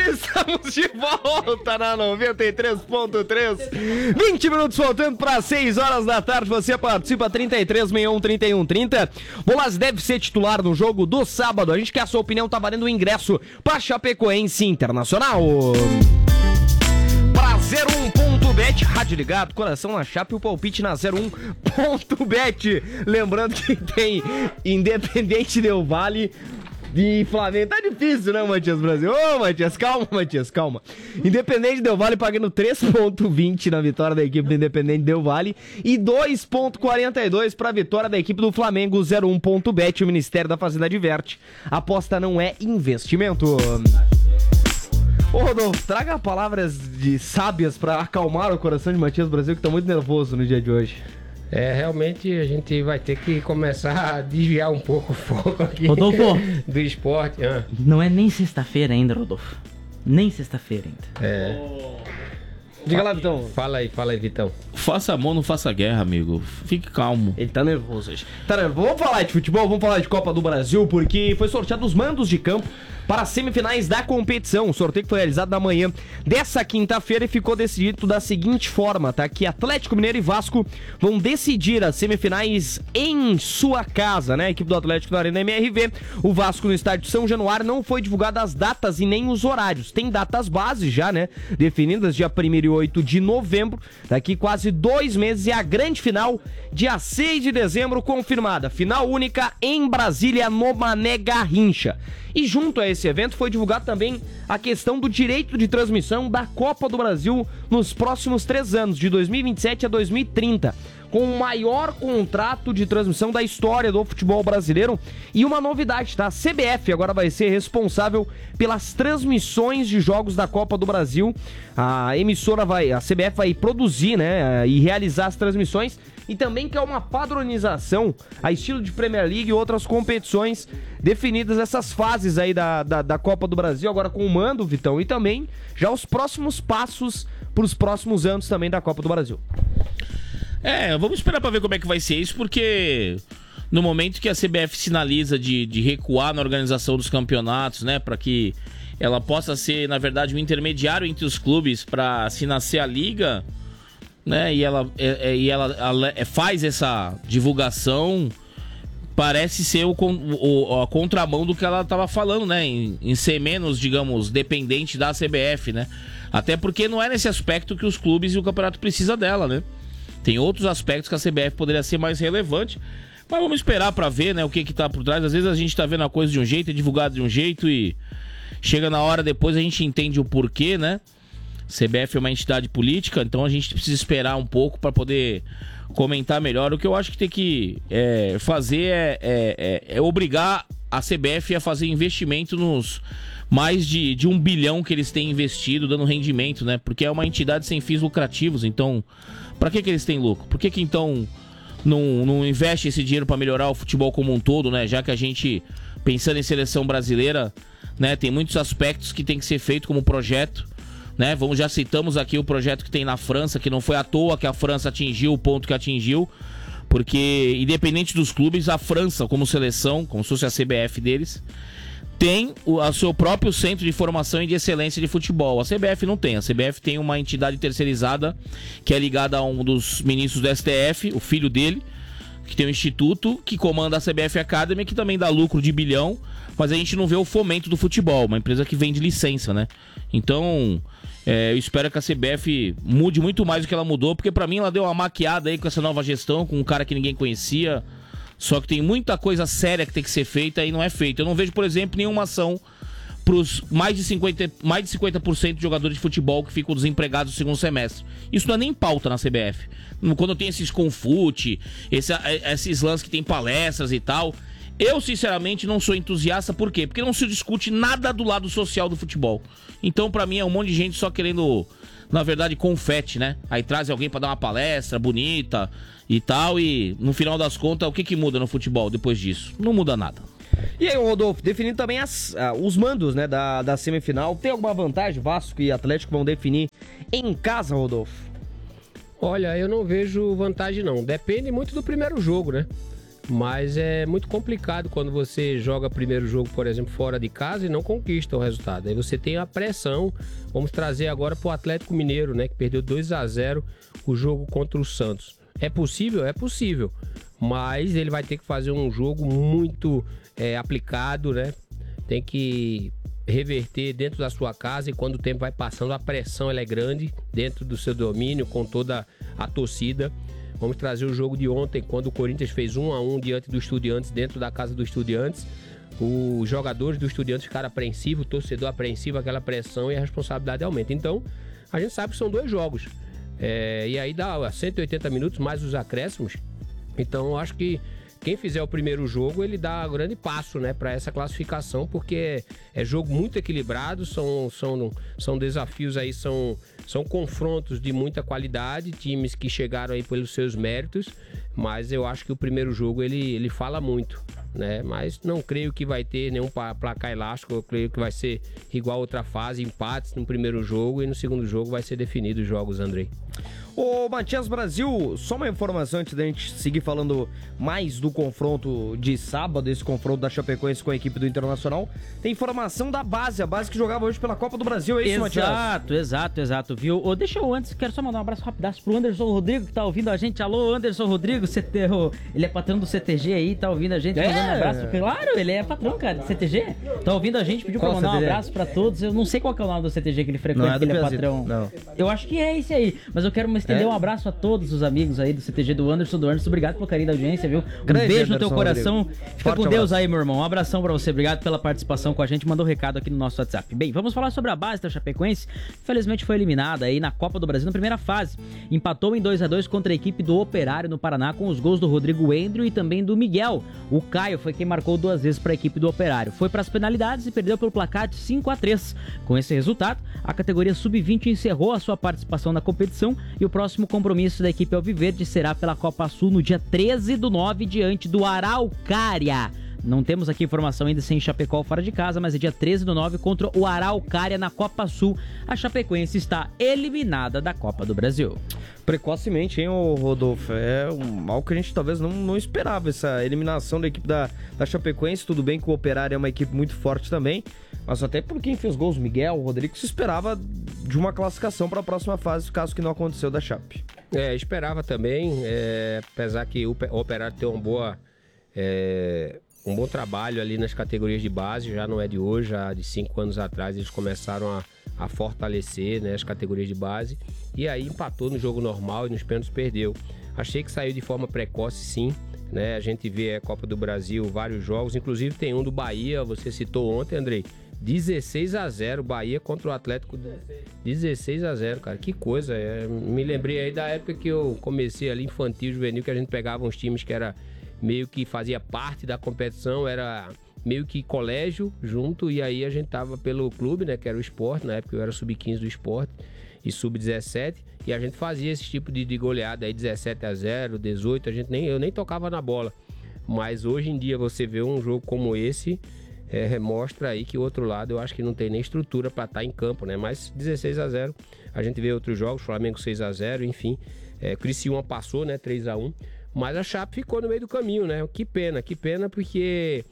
Estamos de volta na 93.3. 20 minutos faltando para 6 horas da tarde. Você participa 33613130. Bolas deve ser titular no jogo do sábado. A gente quer a sua opinião. Tá valendo o ingresso para Chapecoense Internacional. Para 01.bet, rádio ligado, coração na chapa e o palpite na 01.bet. Lembrando que tem Independente Del Valle e Flamengo. Tá difícil, né, Matias Brasil? Ô, Matias, calma, Matias, calma. Independente Del Valle pagando 3.20 na vitória da equipe do Independente Del Valle e 2.42 para a vitória da equipe do Flamengo. 01.bet, o Ministério da Fazenda adverte. Aposta não é investimento. Ô, Rodolfo, traga palavras de sábias pra acalmar o coração de Matias Brasil, que tá muito nervoso no dia de hoje. Realmente a gente vai ter que começar a desviar um pouco o foco aqui, Rodolfo, do esporte. Não é nem sexta-feira ainda, Rodolfo. Nem sexta-feira ainda. Diga lá, Vitão. Fala aí, Vitão. Faça amor, não faça guerra, amigo. Fique calmo. Ele tá nervoso hoje. Tá nervoso. Vamos falar de futebol, vamos falar de Copa do Brasil, porque foi sorteado os mandos de campo para as semifinais da competição. O sorteio que foi realizado na manhã dessa quinta-feira e ficou decidido da seguinte forma, tá? Que Atlético Mineiro e Vasco vão decidir as semifinais em sua casa, né? A equipe do Atlético na Arena MRV, o Vasco no estádio São Januário. Não foi divulgada as datas e nem os horários. Tem datas bases já, né? Definidas dia 1º e 8 de novembro. Daqui quase 2 meses e a grande final, dia 6 de dezembro, confirmada. Final única em Brasília, no Mané Garrincha. E junto a esse evento foi divulgado também a questão do direito de transmissão da Copa do Brasil nos próximos 3 anos, de 2027 a 2030, com o maior contrato de transmissão da história do futebol brasileiro. E uma novidade, tá? A CBF agora vai ser responsável pelas transmissões de jogos da Copa do Brasil. A CBF vai produzir, né, e realizar as transmissões. E também que é uma padronização a estilo de Premier League e outras competições definidas essas fases aí da Copa do Brasil, agora com o mando, Vitão, e também já os próximos passos para os próximos anos também da Copa do Brasil. Vamos esperar para ver como é que vai ser isso, porque no momento que a CBF sinaliza de recuar na organização dos campeonatos, né, para que ela possa ser, na verdade, um intermediário entre os clubes para se nascer a liga, né, e ela faz essa divulgação, parece ser a contramão do que ela estava falando, né, em ser menos, digamos, dependente da CBF, né, até porque não é nesse aspecto que os clubes e o campeonato precisa dela, né, tem outros aspectos que a CBF poderia ser mais relevante, mas vamos esperar para ver, né, o que tá por trás. Às vezes a gente tá vendo a coisa de um jeito, é divulgado de um jeito e chega na hora depois a gente entende o porquê, né. CBF é uma entidade política, então a gente precisa esperar um pouco para poder comentar melhor. O que eu acho que tem que fazer é obrigar a CBF a fazer investimento nos mais de 1 bilhão que eles têm investido, dando rendimento, né? Porque é uma entidade sem fins lucrativos, então para que eles têm lucro? Por que então não investe esse dinheiro para melhorar o futebol como um todo, né? Já que a gente, pensando em seleção brasileira, né, tem muitos aspectos que tem que ser feito como projeto, né? Já citamos aqui o projeto que tem na França, que não foi à toa que a França atingiu o ponto que atingiu, porque independente dos clubes, a França como seleção, como se fosse a CBF deles, tem o seu próprio centro de formação e de excelência de futebol. A CBF não tem. A CBF tem uma entidade terceirizada que é ligada a um dos ministros do STF, o filho dele, que tem um instituto que comanda a CBF Academy, que também dá lucro de bilhão, mas a gente não vê o fomento do futebol, uma empresa que vende licença, né? Então, eu espero que a CBF mude muito mais do que ela mudou, porque pra mim ela deu uma maquiada aí com essa nova gestão, com um cara que ninguém conhecia, só que tem muita coisa séria que tem que ser feita e não é feita. Eu não vejo, por exemplo, nenhuma ação pros mais de 50% de jogadores de futebol que ficam desempregados no segundo semestre. Isso não é nem pauta na CBF. Quando tem esses confute, esses lances que tem palestras e tal, eu sinceramente não sou entusiasta. Por quê? Porque não se discute nada do lado social do futebol. Então pra mim é um monte de gente só querendo, na verdade, confete, né? Aí traz alguém pra dar uma palestra bonita e tal, e no final das contas, o que muda no futebol depois disso? Não muda nada. E aí, Rodolfo, definindo também os mandos, né, da semifinal, tem alguma vantagem? Vasco e Atlético vão definir em casa, Rodolfo? Olha, eu não vejo vantagem não, depende muito do primeiro jogo, né? Mas é muito complicado quando você joga primeiro jogo, por exemplo, fora de casa e não conquista o resultado. Aí você tem a pressão. Vamos trazer agora para o Atlético Mineiro, né, que perdeu 2-0 o jogo contra o Santos. É possível? É possível. Mas ele vai ter que fazer um jogo muito aplicado, né? Tem que reverter dentro da sua casa, e quando o tempo vai passando, a pressão ela é grande dentro do seu domínio, com toda a torcida. Vamos trazer o jogo de ontem, quando o Corinthians fez 1-1 diante do Estudiantes, dentro da casa do Estudiantes. Os jogadores do Estudiantes ficaram apreensivos, o torcedor apreensivo, aquela pressão, e a responsabilidade aumenta. Então, a gente sabe que são 2 jogos. E aí dá 180 minutos mais os acréscimos. Então, eu acho que quem fizer o primeiro jogo, ele dá um grande passo, né, para essa classificação, porque é jogo muito equilibrado, são desafios aí, são confrontos de muita qualidade, times que chegaram aí pelos seus méritos, mas eu acho que o primeiro jogo ele fala muito, né? Mas não creio que vai ter nenhum placar elástico, eu creio que vai ser igual a outra fase, empates no primeiro jogo, e no segundo jogo vai ser definido os jogos, Andrei. Ô, Matias Brasil, só uma informação antes da gente seguir falando mais do confronto de sábado, esse confronto da Chapecoense com a equipe do Internacional. Tem informação da base, a base que jogava hoje pela Copa do Brasil, é isso, Matias? Exato, viu? Deixa eu antes, quero só mandar um abraço rapidaço pro Anderson Rodrigo, que tá ouvindo a gente. Alô, Anderson Rodrigo, ele é patrão do CTG aí, tá ouvindo a gente, mandando um abraço. Claro, ele é patrão, cara, do CTG. Tá ouvindo a gente, pediu pra mandar um abraço pra todos. Eu não sei qual que é o nome do CTG que ele frequenta, que ele é patrão. Não. Eu acho que é esse aí, mas eu quero estender um abraço a todos os amigos aí do CTG do Anderson. Obrigado pelo carinho da audiência, viu? Grande Beijo no teu Anderson coração. Rodrigo. Fica Forte com Deus abraço aí, meu irmão. Um abração pra você. Obrigado pela participação com a gente. Mandou um recado aqui no nosso WhatsApp. Bem, vamos falar sobre a base da Chapecoense. Infelizmente foi eliminada aí na Copa do Brasil na primeira fase. Empatou em 2-2 contra a equipe do Operário no Paraná, com os gols do Rodrigo Endrio e também do Miguel. O Caio foi quem marcou 2 vezes para a equipe do Operário. Foi para as penalidades e perdeu pelo placar de 5-3. Com esse resultado, a categoria Sub-20 encerrou a sua participação na competição, e o próximo compromisso da equipe alviverde será pela Copa Sul no dia 13/9 diante do Araucária. Não temos aqui informação ainda sem Chapecó fora de casa, mas é dia 13/9 contra o Araucária na Copa Sul. A Chapecoense está eliminada da Copa do Brasil. Precocemente, hein, Rodolfo? É algo que a gente talvez não esperava, essa eliminação da equipe da Chapecoense. Tudo bem que o Operário é uma equipe muito forte também, mas até por quem fez gols, Miguel, o Rodrigo, se esperava de uma classificação para a próxima fase, caso que não aconteceu da Chape. Esperava também, apesar que o Operário tem um bom trabalho ali nas categorias de base, já não é de hoje, já de 5 anos atrás eles começaram a fortalecer, né, as categorias de base, e aí empatou no jogo normal e nos pênaltis perdeu. Achei que saiu de forma precoce, sim, né? A gente vê a Copa do Brasil, vários jogos, inclusive tem um do Bahia, você citou ontem, Andrei, 16-0, Bahia contra o Atlético, 16-0, cara, que coisa. Me lembrei aí da época que eu comecei ali, infantil, juvenil, que a gente pegava uns times que era meio que fazia parte da competição, era meio que colégio junto, e aí a gente tava pelo clube, né, que era o Sport, na época eu era sub-15 do Sport e sub-17, e a gente fazia esse tipo de goleada aí, 17-0, 18, eu nem tocava na bola. Mas hoje em dia você vê um jogo como esse, mostra aí que o outro lado eu acho que não tem nem estrutura para estar em campo, né? Mas 16-0, a gente vê outros jogos, Flamengo 6-0, enfim, Criciúma passou, né, 3-1, mas a Chape ficou no meio do caminho, né? Que pena, porque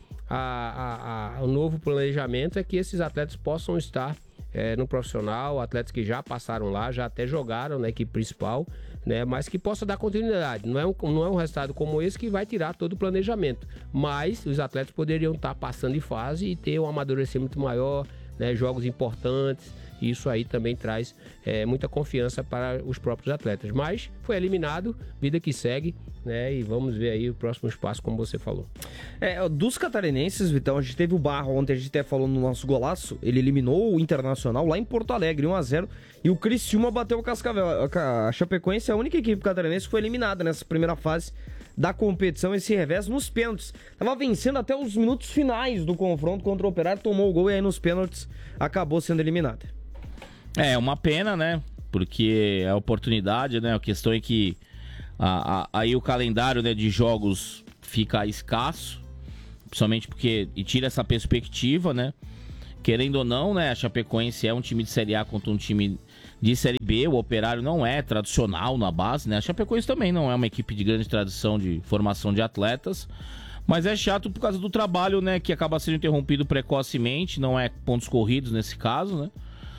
o novo planejamento é que esses atletas possam estar no profissional, atletas que já passaram lá, já até jogaram na equipe principal, né? Mas que possa dar continuidade. Não é um resultado como esse que vai tirar todo o planejamento, mas os atletas poderiam estar passando de fase e ter um amadurecimento maior, né? Jogos importantes. Isso aí também traz muita confiança para os próprios atletas. Mas foi eliminado, vida que segue, né? E vamos ver aí o próximo passo, como você falou. Dos catarinenses, Vitão, a gente teve o Barra ontem, a gente até falou no nosso golaço, ele eliminou o Internacional lá em Porto Alegre, 1-0, e o Criciúma bateu o Cascavel. A Chapecoense é a única equipe catarinense que foi eliminada nessa primeira fase da competição, esse revés nos pênaltis. Tava vencendo até os minutos finais do confronto contra o Operário, tomou o gol e aí nos pênaltis acabou sendo eliminada. É uma pena, né? Porque é a oportunidade, né? A questão é que aí o calendário, né, de jogos fica escasso, principalmente porque tira essa perspectiva, né? querendo ou não, né, a Chapecoense é um time de Série A contra um time de Série B, o Operário não é tradicional na base, né? A Chapecoense também não é uma equipe de grande tradição de formação de atletas, mas é chato por causa do trabalho, né, que acaba sendo interrompido precocemente, não é pontos corridos nesse caso, né?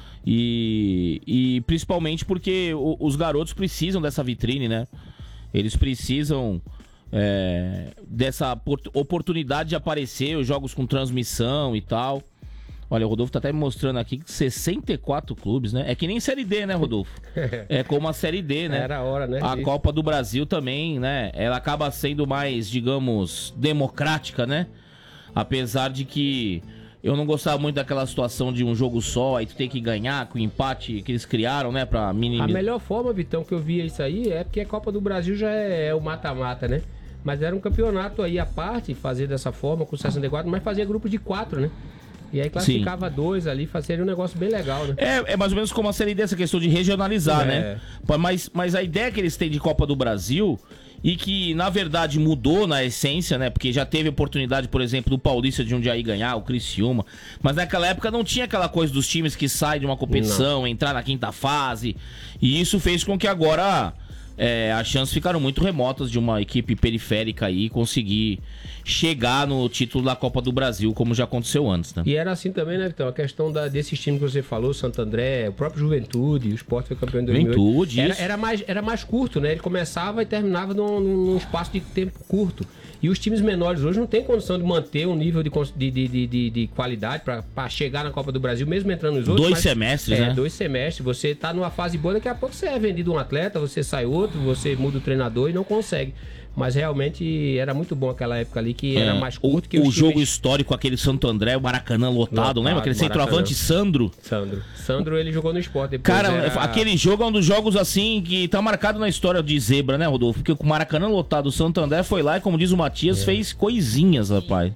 E principalmente porque os garotos precisam dessa vitrine, né? Eles precisam dessa oportunidade de aparecer, os jogos com transmissão e tal. Olha, o Rodolfo tá até me mostrando aqui que 64 clubes, né? É que nem Série D, né, Rodolfo? É como a Série D, né? Era a hora, né? A Copa do Brasil também, né? Ela acaba sendo mais, digamos, democrática, né? Apesar de que eu não gostava muito daquela situação de um jogo só, aí tu tem que ganhar com o empate que eles criaram, né? Pra minimizar. A melhor forma, Vitão, que eu via isso aí é porque a Copa do Brasil já é o mata-mata, né? Mas era um campeonato aí à parte, fazer dessa forma, com 64, mas fazia grupo de 4, né? E aí classificava 2 ali, fazia um negócio bem legal, né? É mais ou menos como a Série D, essa questão de regionalizar, né? Mas a ideia que eles têm de Copa do Brasil, e que na verdade mudou na essência, né? Porque já teve oportunidade, por exemplo, do Paulista de Jundiaí ganhar, o Criciúma. Mas naquela época não tinha aquela coisa dos times que saem de uma competição, entrar na quinta fase. E isso fez com que agora as chances ficaram muito remotas de uma equipe periférica aí conseguir chegar no título da Copa do Brasil, como já aconteceu antes, né? E era assim também, né, Vitão? A questão desses times que você falou, Santo André, o próprio Juventude, o Sport foi campeão em 2008. Juventude, era mais curto, né? Ele começava e terminava num espaço de tempo curto. E os times menores hoje não têm condição de manter um nível de qualidade para chegar na Copa do Brasil, mesmo entrando nos outros. 2 semestres, né? 2 semestres. Você tá numa fase boa, daqui a pouco você é vendido um atleta, você sai outro, você muda o treinador e não consegue. Mas realmente era muito bom aquela época ali, que era mais curto que o jogo histórico, aquele Santo André, o Maracanã lotado, lembra? Aquele centroavante Sandro, ele jogou no Sport depois. Cara, aquele jogo é um dos jogos assim que tá marcado na história de zebra, né, Rodolfo? Porque o Maracanã lotado, o Santo André foi lá e, como diz o Matias, fez coisinhas, rapaz.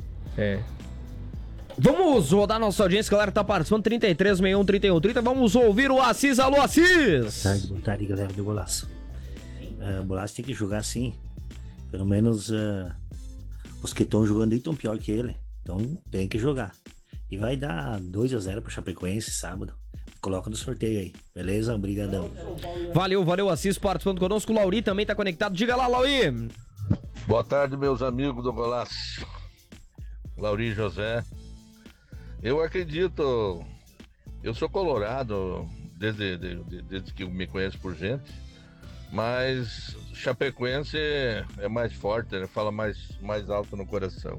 Vamos rodar nossa audiência, galera tá participando, 33, 61, 31, 30. Vamos ouvir o Assis. Alô, Assis! Boa tarde, galera do Golaço. O Golaço tem que jogar assim. Pelo menos os que estão jogando aí estão pior que ele. Então tem que jogar. E vai dar 2-0 pro Chapecoense sábado. Coloca no sorteio aí. Beleza? Obrigadão. Valeu, Assis, participando conosco. O Lauri também tá conectado. Diga lá, Lauri. Boa tarde, meus amigos do Golaço. Lauri José. Eu acredito... Eu sou colorado desde que me conheço por gente. Mas Chapecoense é mais forte, né? Fala mais alto no coração.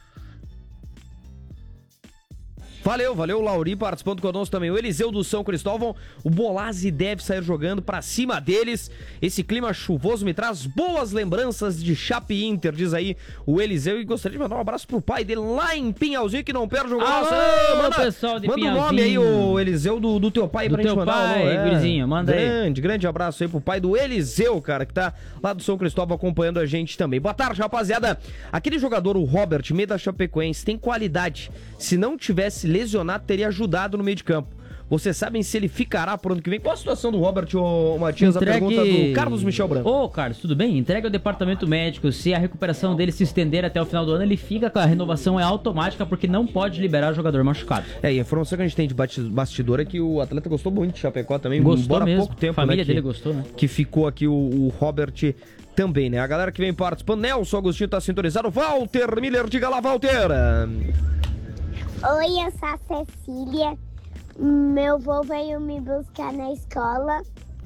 Valeu, Lauri participando conosco também. O Eliseu do São Cristóvão. O Bolazzi deve sair jogando pra cima deles. Esse clima chuvoso me traz boas lembranças de Chape Inter, diz aí o Eliseu. E gostaria de mandar um abraço pro pai dele lá em Pinhalzinho, que não perde o jogo. Pessoal de manda o nome aí, o Eliseu, do teu pai, pra gente mandar. Gurizinho, manda aí. Grande abraço aí pro pai do Eliseu, cara, que tá lá do São Cristóvão acompanhando a gente também. Boa tarde, rapaziada. Aquele jogador, o Robert, meio da Chapecoense, tem qualidade. Se não tivesse lesionado, teria ajudado no meio de campo. Vocês sabem se ele ficará pro ano que vem? Qual a situação do Robert, ô Matias? A pergunta do Carlos Michel Branco. Ô, Carlos, tudo bem? Entregue ao departamento médico. Se a recuperação dele se estender até o final do ano, ele fica com a renovação automática, porque não pode liberar jogador machucado. E a informação que a gente tem de bastidor é que o atleta gostou muito de Chapecó também. Gostou embora mesmo. Pouco tempo, a família né, dele gostou, né? Que ficou aqui o Robert também, né? A galera que vem participando, Nelson Agostinho tá sintonizado. Walter Miller, diga lá, Walter. Oi, eu sou a Cecília. Meu avô veio me buscar na escola.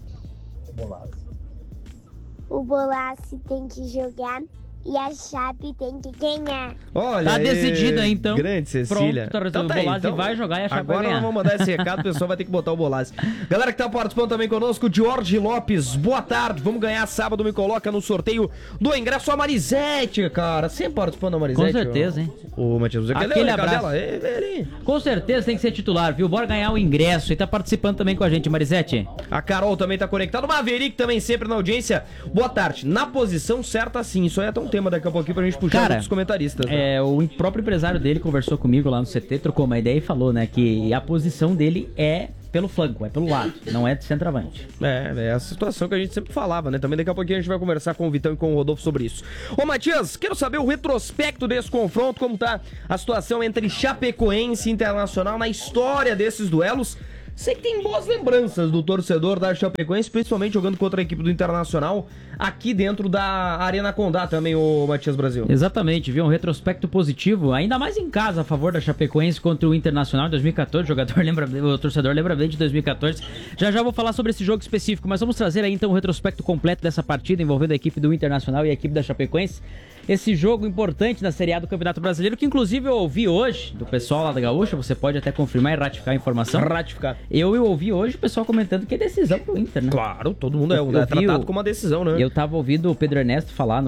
O Bolazzi tem que jogar e a Chape tem que ganhar. Olha, tá decidido aí, então. Grande Cecília. Pronto, então, o Bolazzi vai jogar e a Chape vai ganhar. Agora nós vamos mandar esse recado, o pessoal vai ter que botar o Bolazzi. Galera que tá participando também conosco, Jorge Lopes, boa tarde. Vamos ganhar sábado, me coloca no sorteio do ingresso a Marisete, cara. Sempre participando da Marisete. Com certeza, hein? Ô, Matias, aquele abraço. Com certeza tem que ser titular, viu? Bora ganhar o ingresso. E tá participando também com a gente, Marisete. A Carol também tá conectada. O Maverick também sempre na audiência. Boa tarde. Na posição certa, sim. Isso aí é até um tema daqui a pouquinho pra gente puxar dos comentaristas. Né? O próprio empresário dele conversou comigo lá no CT, trocou uma ideia e falou, né, que a posição dele é pelo flanco, é pelo lado, não é de centroavante. É a situação que a gente sempre falava, né? Também daqui a pouquinho a gente vai conversar com o Vitão e com o Rodolfo sobre isso. Ô, Matias, quero saber o retrospecto desse confronto, como tá a situação entre Chapecoense e Internacional na história desses duelos. Sei que tem boas lembranças do torcedor da Chapecoense, principalmente jogando contra a equipe do Internacional, aqui dentro da Arena Condá também, o Matias Brasil. Exatamente, viu? Um retrospecto positivo, ainda mais em casa, a favor da Chapecoense contra o Internacional em 2014. O torcedor lembra bem de 2014. Já vou falar sobre esse jogo específico, mas vamos trazer aí então o retrospecto completo dessa partida envolvendo a equipe do Internacional e a equipe da Chapecoense. Esse jogo importante na Série A do Campeonato Brasileiro, que inclusive eu ouvi hoje do pessoal lá da Gaúcha, você pode até confirmar e ratificar a informação. Ratificar. Eu ouvi hoje o pessoal comentando que é decisão pro Inter, né? Claro, todo mundo é tratado como uma decisão, né? Eu tava ouvindo o Pedro Ernesto falar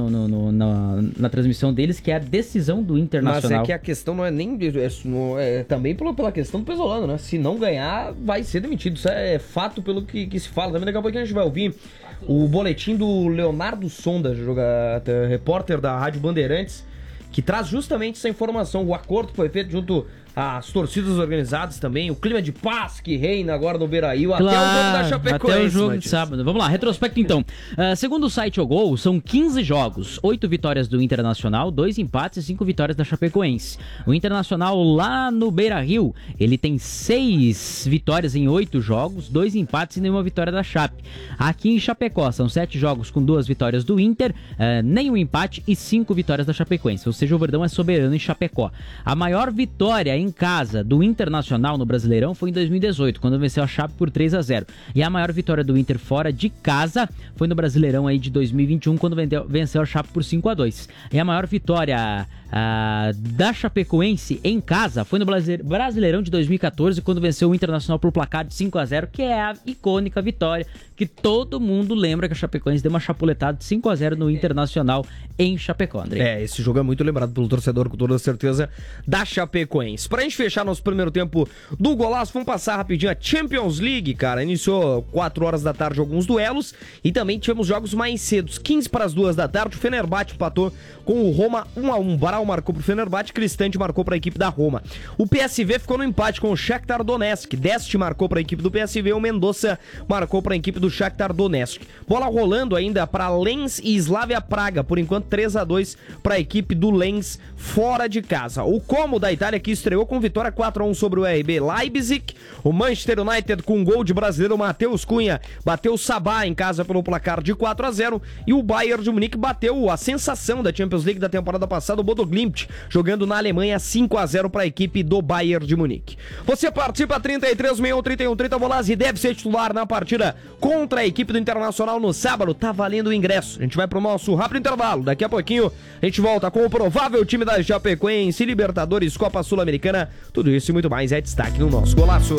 na transmissão deles que é a decisão do Internacional. Mas é que a questão não é nem... É também pela questão do Pesolano, né? Se não ganhar, vai ser demitido. Isso é fato pelo que se fala. Também daqui a pouco a gente vai ouvir o boletim do Leonardo Sonda, repórter da Rádio Bandeirantes, que traz justamente essa informação. O acordo que foi feito junto às torcidas organizadas também, o clima de paz que reina agora no Beira-Rio, claro, até o jogo da Chapecoense. Até o jogo de sábado. Vamos lá, retrospecto então. Segundo o site Ogol, são 15 jogos, 8 vitórias do Internacional, 2 empates e 5 vitórias da Chapecoense. O Internacional lá no Beira-Rio, ele tem 6 vitórias em 8 jogos, 2 empates e nenhuma vitória da Chape. Aqui em Chapecó, são 7 jogos com 2 vitórias do Inter, nenhum empate e 5 vitórias da Chapecoense. Ou seja, o Verdão é soberano em Chapecó. A maior vitória em casa do Internacional no Brasileirão foi em 2018, quando venceu a Chape por 3-0. E a maior vitória do Inter fora de casa foi no Brasileirão aí de 2021, quando venceu a Chape por 5-2. E a maior vitória da Chapecoense em casa foi no Brasileirão de 2014, quando venceu o Internacional por placar de 5-0, que é a icônica vitória que todo mundo lembra, que a Chapecoense deu uma chapuletada de 5-0 no Internacional em Chapecó, André. Esse jogo é muito lembrado pelo torcedor, com toda certeza, da Chapecoense. Pra gente fechar nosso primeiro tempo do Golaço, vamos passar rapidinho a Champions League, cara. Iniciou 4 horas da tarde alguns duelos e também tivemos jogos mais cedos, 15 para as 2 da tarde. O Fenerbahçe empatou com o Roma 1-1. Baral marcou pro Fenerbahçe, Cristante marcou para a equipe da Roma. O PSV ficou no empate com o Shakhtar Donetsk. Dest marcou para a equipe do PSV, o Mendoza marcou para a equipe do Shakhtar Donetsk. Bola rolando ainda para Lens e Slavia Praga, por enquanto 3-2 para a equipe do Lens fora de casa. O Como da Itália, que estreou com vitória 4-1 sobre o RB Leipzig. O Manchester United com gol de brasileiro Matheus Cunha bateu o Sabah em casa pelo placar de 4-0. E o Bayern de Munique bateu a sensação da Champions League da temporada passada, o Bodo Glimt, jogando na Alemanha 5-0 para a equipe do Bayern de Munique. Você participa 33613130 Bolazzi, deve ser titular na partida contra a equipe do Internacional no sábado. Tá valendo o ingresso. A gente vai pro nosso rápido intervalo. Daqui a pouquinho a gente volta com o provável time da Chapecoense, Libertadores, Copa Sul-Americana. Tudo isso e muito mais é destaque no nosso Golaço.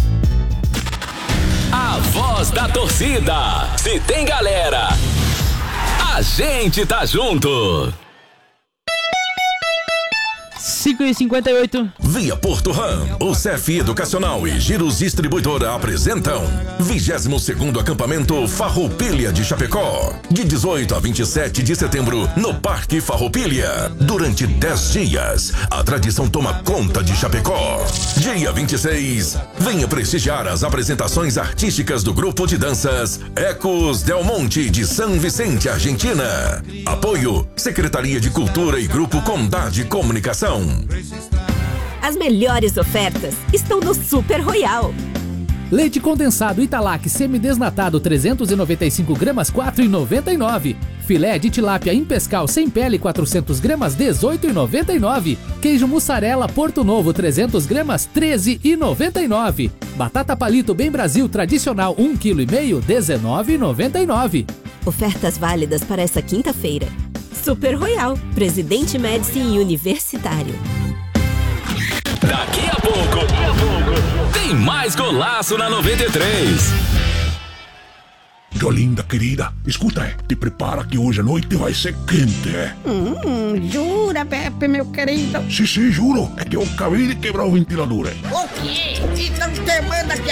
A voz da torcida. Se tem galera, a gente tá junto. 5h58. Via Porto Ram, o CEF Educacional e Giros Distribuidora apresentam 22º Acampamento Farroupilha de Chapecó, de 18 a 27 de setembro, no Parque Farroupilha. Durante 10 dias, a tradição toma conta de Chapecó. Dia 26, venha prestigiar as apresentações artísticas do grupo de danças Ecos Del Monte de São Vicente, Argentina. Apoio, Secretaria de Cultura e Grupo Condá de Comunicação. As melhores ofertas estão no Super Royal. Leite condensado Italac semidesnatado 395 gramas 4,99. Filé de tilápia Impescal sem pele 400 gramas 18,99. Queijo mussarela Porto Novo 300 gramas 13,99. Batata palito Bem Brasil tradicional 1,5 kg 19,99. Ofertas válidas para essa quinta-feira. Super Royal, Presidente Médici Universitário. Daqui a pouco, tem mais Golaço na 93. Jolinda, querida, escuta, te prepara que hoje à noite vai ser quente, Jura, Pepe, meu querido? Sim, juro, é que eu acabei de quebrar o ventilador, O quê? Estamos queimando aqui ainda na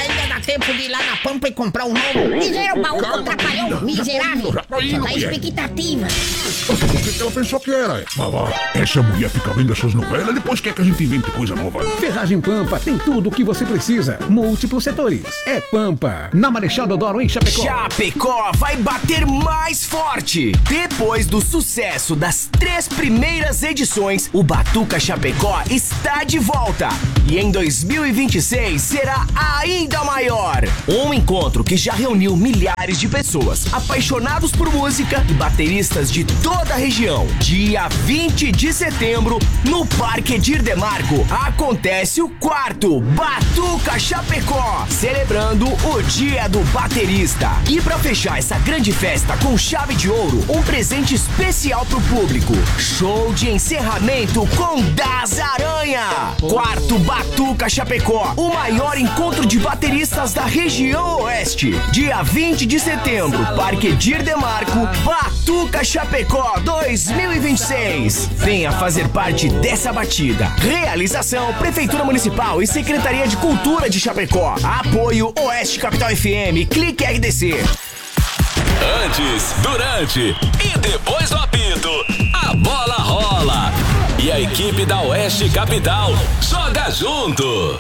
tempo de ir lá na Pampa e comprar um novo. Miserável baú que atrapalhou, miserável. Só tá expectativa. Nossa, por que ela pensou que era? Babá, essa mulher fica vendo essas novelas e depois quer que a gente invente coisa nova. Ferragem Pampa tem tudo o que você precisa. Múltiplos setores. É Pampa. Na Marechal Deodoro, em Chapecó. Chapecó vai bater mais forte. Depois do sucesso das 3 primeiras edições, o Batuca Chapecó está de volta. E em 2026 será ainda maior. Um encontro que já reuniu milhares de pessoas, apaixonados por música e bateristas de toda a região. Dia 20 de setembro, no Parque Edir Demarco, acontece o 4º Batuca Chapecó, celebrando o Dia do Baterista. E para fechar essa grande festa com chave de ouro, um presente especial pro público. Show de encerramento com Das Aranha. 4º Batuca Chapecó, o maior encontro de bateristas da região oeste. Dia 20 de setembro, Parque Edir Demarco, Batuca Chapecó 2026. Venha fazer parte dessa batida. Realização Prefeitura Municipal e Secretaria de Cultura de Chapecó. Apoio Oeste Capital FM. Clique RDC. Antes, durante e depois do apito, a bola rola. E a equipe da Oeste Capital joga junto.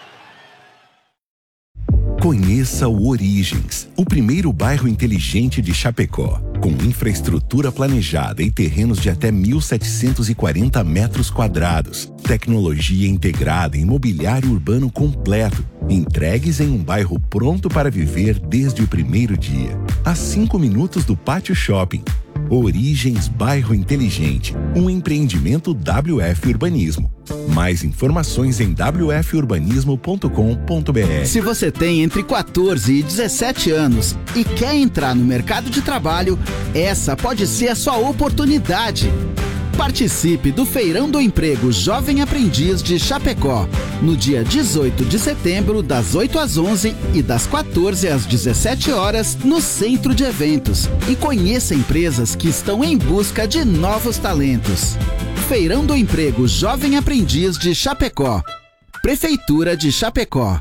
Conheça o Origens, o primeiro bairro inteligente de Chapecó, com infraestrutura planejada e terrenos de até 1.740 metros quadrados, tecnologia integrada em mobiliário urbano completo, entregues em um bairro pronto para viver desde o primeiro dia, a 5 minutos do Pátio Shopping. Origens Bairro Inteligente, um empreendimento WF Urbanismo. Mais informações em wfurbanismo.com.br. Se você tem entre 14 e 17 anos e quer entrar no mercado de trabalho, essa pode ser a sua oportunidade. Participe do Feirão do Emprego Jovem Aprendiz de Chapecó, no dia 18 de setembro, das 8 às 11 e das 14 às 17 horas, no Centro de Eventos. E conheça empresas que estão em busca de novos talentos. Feirão do Emprego Jovem Aprendiz de Chapecó. Prefeitura de Chapecó.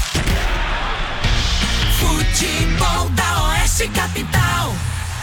Futebol da Oeste Capital.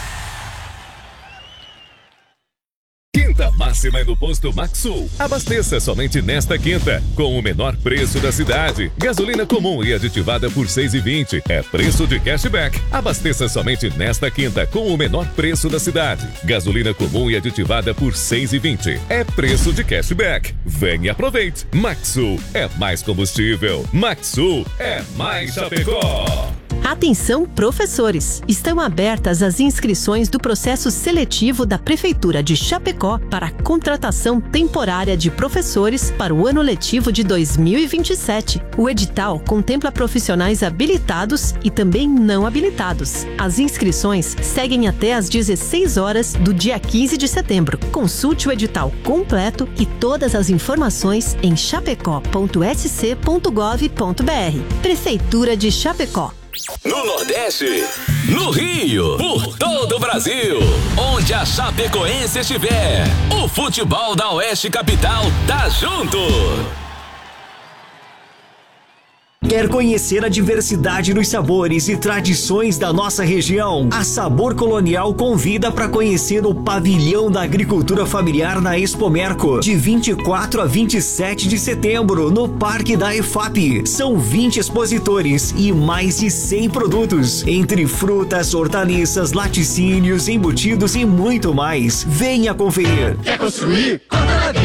Quinta máxima é no posto Maxsul. Abasteça somente nesta quinta, com o menor preço da cidade. Gasolina comum e aditivada por R$ 6,20. É preço de cashback. Abasteça somente nesta quinta, com o menor preço da cidade. Gasolina comum e aditivada por R$ 6,20. É preço de cashback. Vem e aproveite. Maxsul é mais combustível. Maxsul é mais Chapecó. Atenção, professores! Estão abertas as inscrições do processo seletivo da Prefeitura de Chapecó para a contratação temporária de professores para o ano letivo de 2027. O edital contempla profissionais habilitados e também não habilitados. As inscrições seguem até às 16 horas do dia 15 de setembro. Consulte o edital completo e todas as informações em chapecó.sc.gov.br. Prefeitura de Chapecó. No Nordeste, no Rio, por todo o Brasil, onde a Chapecoense estiver, o futebol da Oeste Capital tá junto. Quer conhecer a diversidade dos sabores e tradições da nossa região? A Sabor Colonial convida para conhecer o Pavilhão da Agricultura Familiar na Expomerco, de 24 a 27 de setembro, no Parque da EFAP. São 20 expositores e mais de 100 produtos, entre frutas, hortaliças, laticínios, embutidos e muito mais. Venha conferir. Quer construir? Compra